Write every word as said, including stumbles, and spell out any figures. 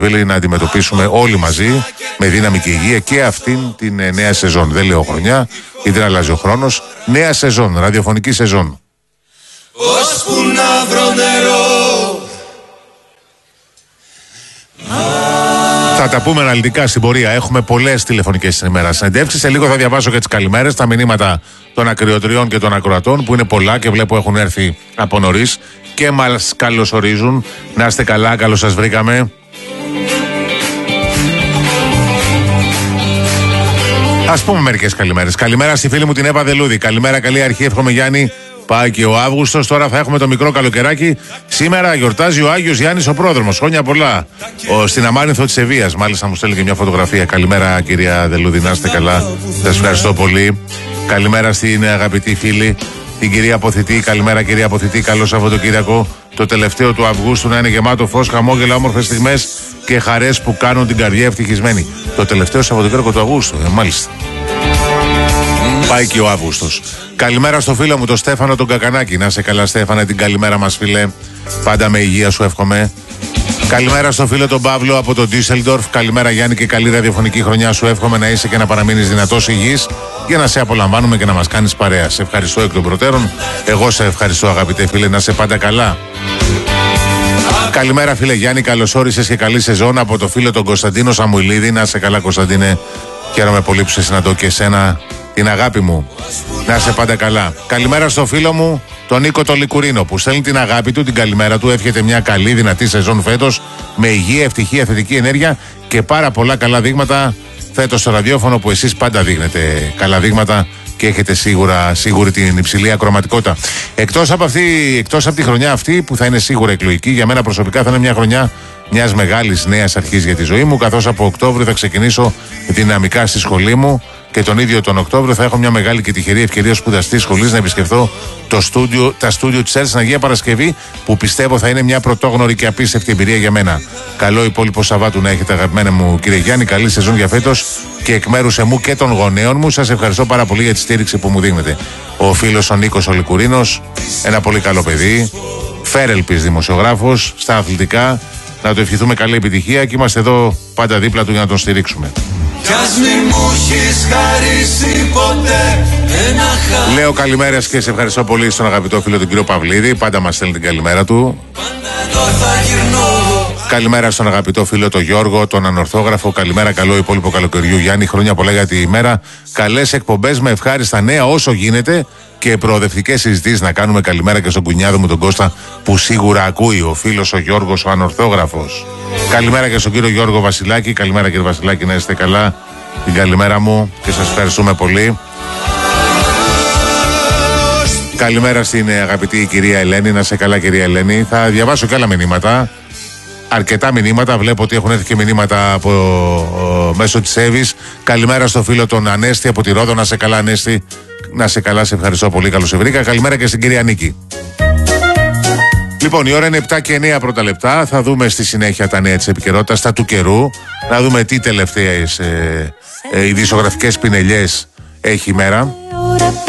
Θέλει να αντιμετωπίσουμε όλοι μαζί με δύναμη και υγεία και αυτήν την ε, νέα σεζόν. Δεν λέω χρονιά, γιατί δεν αλλάζει ο χρόνος. Νέα σεζόν, ραδιοφωνική σεζόν. Ώσπου να βρω νερό. Θα τα πούμε αναλυτικά στην πορεία. Έχουμε πολλές τηλεφωνικές στην ημέρα συνεντεύξεις. Σε λίγο θα διαβάσω και τις καλημέρες, τα μηνύματα των ακριοτριών και των ακροατών, που είναι πολλά και βλέπω έχουν έρθει από νωρίς και μας καλωσορίζουν. Να είστε καλά, καλώς σας βρήκαμε. Ας πούμε μερικές καλημέρες. Καλημέρα στη φίλη μου την Εύα Δελούδη. Καλημέρα, καλή αρχή. Εύχομαι, Γιάννη. Πάει και ο Αύγουστος. Τώρα θα έχουμε το μικρό καλοκαιράκι. Σήμερα γιορτάζει ο Άγιος Γιάννης ο Πρόδρομος. Χρόνια πολλά. Ο, στην Αμάνηθο της Ευβίας. Μάλιστα μου στέλνει και μια φωτογραφία. Καλημέρα, κυρία Δελούδη. Να είστε καλά. Σας ευχαριστώ πολύ. Καλημέρα στην αγαπητή φίλη, την κυρία Αποθητή. Καλημέρα, κυρία Αποθητή. Καλό Σαββατοκύριακο. Το τελευταίο του Αυγούστου να είναι γεμάτο φως, χαμόγελα, όμορφες στιγμές και χαρές που κάνουν την καρδιά ευτυχισμένη. Το τελευταίο Σαββατοκύριακο του Αυγούστου. Ε, μάλιστα. Πάει και ο Αύγουστος. Καλημέρα στο φίλο μου τον Στέφανο τον Κακανάκη. Να σε καλά, Στέφανε, την καλημέρα μας, φίλε. Πάντα με υγεία σου εύχομαι. Καλημέρα στο φίλο τον Παύλο από τον Ντίσελντορφ. Καλημέρα, Γιάννη, και καλή ραδιοφωνική χρονιά σου εύχομαι να είσαι και να παραμείνεις δυνατός υγιής για να σε απολαμβάνουμε και να μας κάνεις παρέα. Σε ευχαριστώ εκ των προτέρων. Εγώ σε ευχαριστώ, αγαπητέ φίλε, να σε πάντα καλά. Καλημέρα, φίλε Γιάννη, καλώς όρισες και καλή σεζόν από το φίλο τον Κωνσταντίνο Σαμουηλίδη. Να σε καλά, Κωνσταντίνε. Χαίρομαι πολύ που σε συναντώ και εσένα, την αγάπη μου. Να είσαι πάντα καλά. Καλημέρα στο φίλο μου, τον Νίκο τον Λικουρίνο, που στέλνει την αγάπη του, την καλημέρα του. Εύχεται μια καλή, δυνατή σεζόν φέτος, με υγεία, ευτυχία, θετική ενέργεια και πάρα πολλά καλά δείγματα φέτος στο ραδιόφωνο, που εσείς πάντα δείχνετε καλά δείγματα και έχετε σίγουρα σίγουρη την υψηλή ακροματικότητα. Εκτός από, αυτή, εκτός από τη χρονιά αυτή, που θα είναι σίγουρα εκλογική, για μένα προσωπικά θα είναι μια χρονιά μιας μεγάλης νέας αρχής για τη ζωή μου, καθώς από Οκτώβριο θα ξεκινήσω δυναμικά στη σχολή μου και τον ίδιο τον Οκτώβριο θα έχω μια μεγάλη και τυχερή ευκαιρία σπουδαστή σχολής να επισκεφθώ το στούντιο, τα στούντιο της ΕΡΤ στην Αγία Παρασκευή, που πιστεύω θα είναι μια πρωτόγνωρη και απίστευτη εμπειρία για μένα. Καλό υπόλοιπο Σαββάτου να έχετε, αγαπημένα μου κύριε Γιάννη. Καλή σεζόν για φέτος και εκ μέρους εμού και των γονέων μου. Σας ευχαριστώ πάρα πολύ για τη στήριξη που μου δίνετε. Ο φίλος ο Νίκος ο Λικουρίνος, ένα πολύ καλό παιδί, φέρελπης δημοσιογράφος στα αθλητικά. Να το ευχηθούμε καλή επιτυχία και είμαστε εδώ πάντα δίπλα του για να τον στηρίξουμε. Λέω καλημέρες και σε ευχαριστώ πολύ στον αγαπητό φίλο τον κύριο Παυλίδη. Πάντα μας στέλνει την καλημέρα του. Καλημέρα στον αγαπητό φίλο τον Γιώργο, τον ανορθόγραφο. Καλημέρα, καλό υπόλοιπο καλοκαιριού Γιάννη. Χρόνια πολλά για τη ημέρα. Καλές εκπομπές με ευχάριστα νέα όσο γίνεται και προοδευτικές συζητήσεις να κάνουμε. Καλημέρα και στον κουνιάδο μου τον Κώστα, που σίγουρα ακούει, ο φίλος ο Γιώργος ο ανορθόγραφος. Καλημέρα και στον κύριο Γιώργο Βασιλάκη. Καλημέρα κύριε Βασιλάκη, να είστε καλά. Την καλημέρα μου και σας ευχαριστούμε πολύ. Καλημέρα στην αγαπητή κυρία Ελένη. Να σε καλά, κυρία Ελένη. Θα διαβάσω και άλλα μηνύματα. Αρκετά μηνύματα. Βλέπω ότι έχουν έρθει και μηνύματα από ο, μέσω της Εύης. Καλημέρα στο φίλο τον Ανέστη από τη Ρόδο. Να σε καλά, Ανέστη. Να σε καλά, σε ευχαριστώ πολύ. Καλώς σε βρήκα. Καλημέρα και στην κυρία Νίκη. Λοιπόν, η ώρα είναι επτά και εννέα πρώτα λεπτά. Θα δούμε στη συνέχεια τα νέα της επικαιρότητας, τα του καιρού. Να δούμε τι τελευταίες ε, ε, ειδησιογραφικές πινελιές έχει η μέρα.